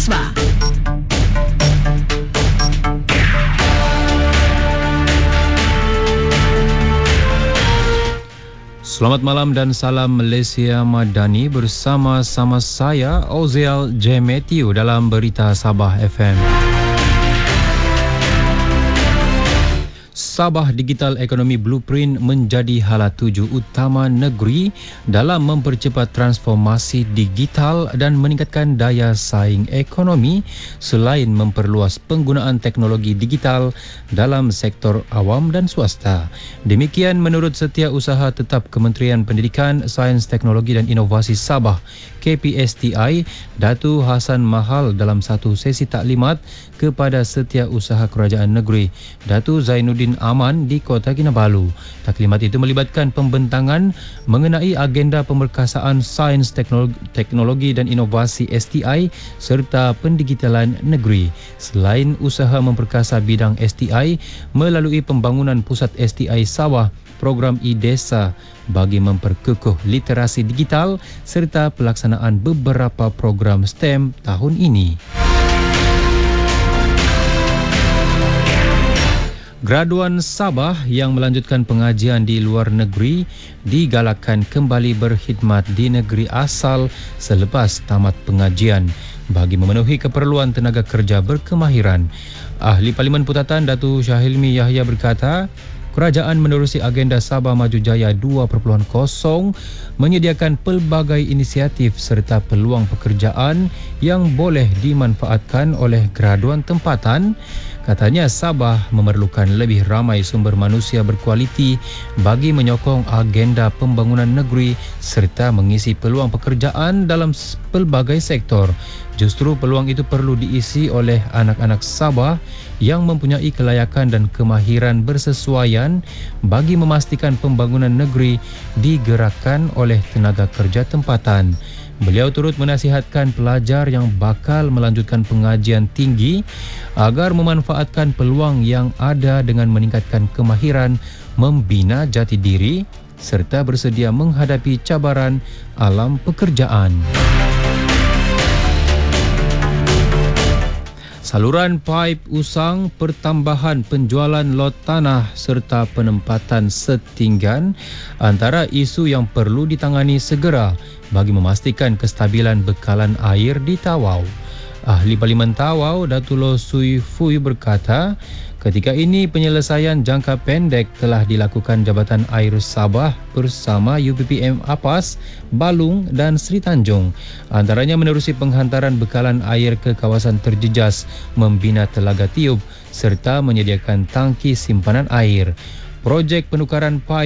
Basma. Selamat malam dan salam Malaysia Madani, bersama-sama saya Oziel J. Matthew dalam Berita Sabah FM. Sabah Digital Economy Blueprint menjadi hala tuju utama negeri dalam mempercepat transformasi digital dan meningkatkan daya saing ekonomi selain memperluas penggunaan teknologi digital dalam sektor awam dan swasta. Demikian menurut Setiausaha Tetap Kementerian Pendidikan, Sains, Teknologi dan Inovasi Sabah KPSTI, Datu Hasan Mahal dalam satu sesi taklimat kepada Setiausaha Kerajaan Negeri Datu Zainuddin Aman di Kota Kinabalu. Taklimat itu melibatkan pembentangan mengenai agenda pemerkasaan sains, teknologi dan inovasi STI serta pendigitalan negeri. Selain usaha memperkasa bidang STI melalui pembangunan pusat STI Sabah, program e-Desa bagi memperkukuh literasi digital serta pelaksanaan beberapa program STEM tahun ini. Graduan Sabah yang melanjutkan pengajian di luar negeri digalakkan kembali berkhidmat di negeri asal selepas tamat pengajian bagi memenuhi keperluan tenaga kerja berkemahiran. Ahli Parlimen Putatan Datu Syahilmi Yahya berkata, kerajaan menerusi agenda Sabah Maju Jaya 2.0 menyediakan pelbagai inisiatif serta peluang pekerjaan yang boleh dimanfaatkan oleh graduan tempatan. Katanya Sabah memerlukan lebih ramai sumber manusia berkualiti bagi menyokong agenda pembangunan negeri serta mengisi peluang pekerjaan dalam pelbagai sektor. Justru peluang itu perlu diisi oleh anak-anak Sabah yang mempunyai kelayakan dan kemahiran bersesuaian bagi memastikan pembangunan negeri digerakkan oleh tenaga kerja tempatan. Beliau turut menasihatkan pelajar yang bakal melanjutkan pengajian tinggi agar memanfaatkan peluang yang ada dengan meningkatkan kemahiran, membina jati diri serta bersedia menghadapi cabaran alam pekerjaan. Saluran paip usang, pertambahan penjualan lot tanah serta penempatan setinggan antara isu yang perlu ditangani segera bagi memastikan kestabilan bekalan air di Tawau. Ahli Parlimen Tawau, Datulo Sui Fui berkata, ketika ini penyelesaian jangka pendek telah dilakukan Jabatan Air Sabah bersama UPPM Apas, Balung dan Sri Tanjung. Antaranya menerusi penghantaran bekalan air ke kawasan terjejas, membina telaga tiup serta menyediakan tangki simpanan air. Projek penukaran paip